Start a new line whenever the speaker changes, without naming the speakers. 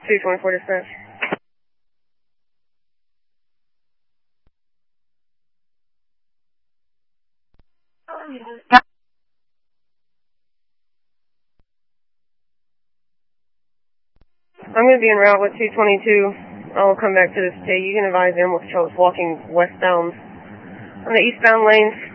224 dispatch. I'm going to be en route with 222. I'll come back to this day. You can advise Animal Control is walking westbound on the eastbound lanes.